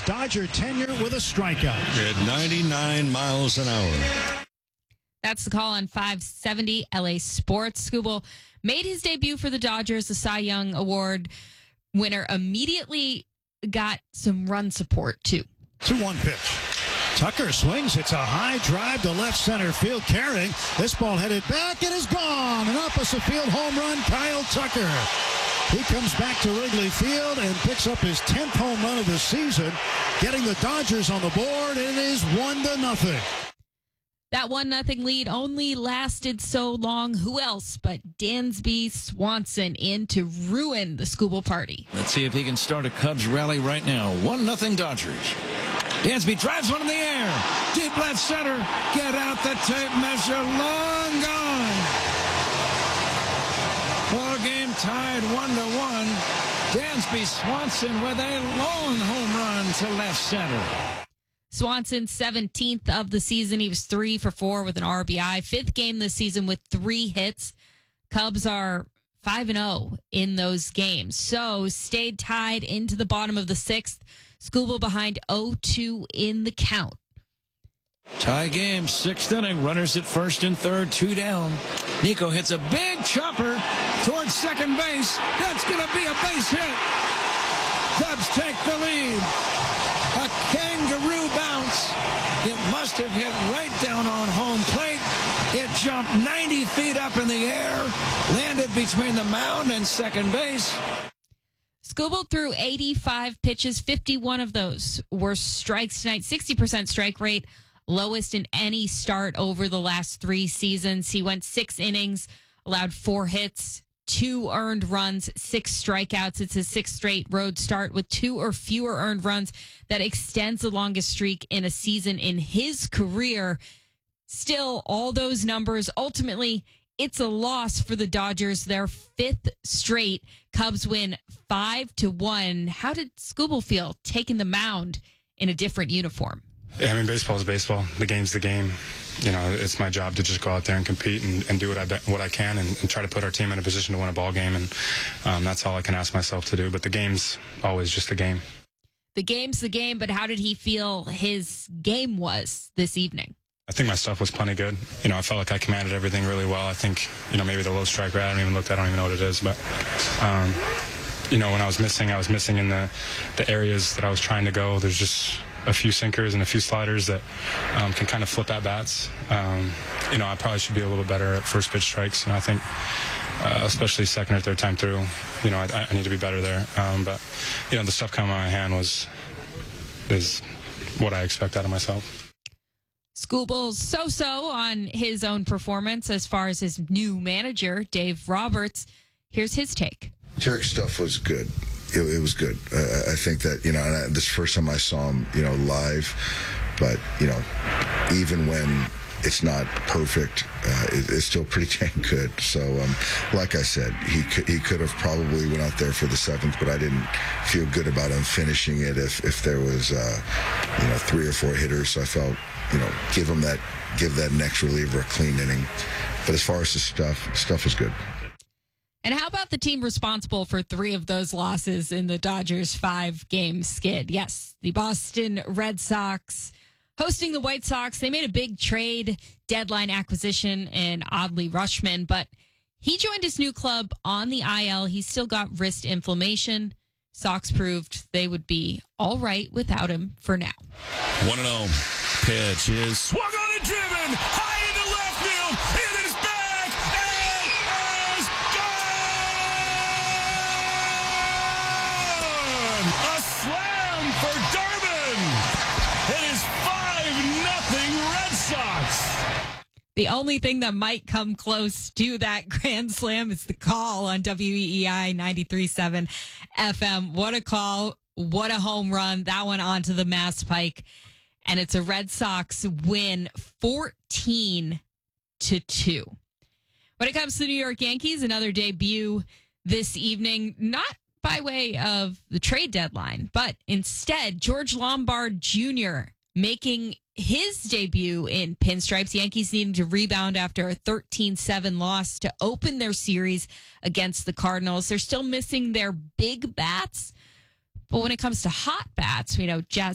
Dodger tenure with a strikeout. At 99 miles an hour. That's the call on 570 LA Sports. Skubal made his debut for the Dodgers, the Cy Young Award winner, immediately got some run support, too. 2-1 pitch. Tucker swings. It's a high drive to left center field. Carrying. This ball headed back. It is gone. An opposite field home run, Kyle Tucker. He comes back to Wrigley Field and picks up his 10th home run of the season, getting the Dodgers on the board. It is 1-0. That 1-0 lead only lasted so long. Who else but Dansby Swanson in to ruin the Skubal party? Let's see if he can start a Cubs rally right now. 1-0 Dodgers. Dansby drives one in the air. Deep left center. Get out the tape measure. Long gone. Ball game tied 1-1. Dansby Swanson with a long home run to left center. Swanson, 17th of the season. He was 3 for 4 with an RBI. 5th game this season with 3 hits. Cubs are 5-0 in those games. So stayed tied into the bottom of the 6th. Skubal behind 0-2 in the count. Tie game, 6th inning. Runners at first and third, 2 down. Nico hits a big chopper towards second base. That's going to be a base hit. Cubs take the lead. A kangaroo bounce. It must have hit right down on home plate. It jumped 90 feet up in the air, landed between the mound and second base. Skubal threw 85 pitches. 51 of those were strikes tonight. 60% strike rate, lowest in any start over the last 3 seasons. He went 6 innings, allowed 4 hits, 2 earned runs, 6 strikeouts. It's his 6th straight road start with 2 or fewer earned runs. That extends the longest streak in a season in his career. Still, all those numbers, ultimately, it's a loss for the Dodgers. Their 5th straight. Cubs win 5-1. How did Skubal feel taking the mound in a different uniform? Yeah, I mean, baseball is baseball. The game's the game. You know, it's my job to just go out there and compete and do what I can and try to put our team in a position to win a ball game. And that's all I can ask myself to do. But the game's always just a game. The game's the game, but how did he feel his game was this evening? I think my stuff was plenty good. You know, I felt like I commanded everything really well. I think, you know, maybe the low strike rate, I don't even know what it is. But, you know, when I was missing in the areas that I was trying to go. There's just a few sinkers and a few sliders that can kind of flip at bats. You know, I probably should be a little better at first pitch strikes. And I think, especially second or third time through, you know, I need to be better there. But, you know, the stuff coming out of my hand is what I expect out of myself. Skubal's so-so on his own performance as far as his new manager, Dave Roberts. Here's his take. Tarek's stuff was good. It was good. I think that, you know, and this is the first time I saw him, you know, live. But, you know, even when it's not perfect, it's still pretty dang good. So, like I said, he could have probably went out there for the 7th, but I didn't feel good about him finishing it if there was, you know, 3 or 4 hitters. So I felt, you know, give that next reliever a clean inning. But as far as the stuff was good. And how about the team responsible for 3 of those losses in the Dodgers' 5-game skid? Yes, the Boston Red Sox hosting the White Sox. They made a big trade deadline acquisition in Adley Rutschman, but he joined his new club on the IL. He's still got wrist inflammation. Sox proved they would be all right without him for now. 1-0. Pitch is swung on and driven high into left field. It is back. It is gone. A slam for Durbin. It is 5-0 Red Sox. The only thing that might come close to that grand slam is the call on WEEI 93.7 FM. What a call. What a home run. That one onto the Mass Pike. And it's a Red Sox win 14-2. When it comes to the New York Yankees, another debut this evening, not by way of the trade deadline, but instead George Lombard Jr. making his debut in pinstripes. Yankees needing to rebound after a 13-7 loss to open their series against the Cardinals. They're still missing their big bats. But when it comes to hot bats, we know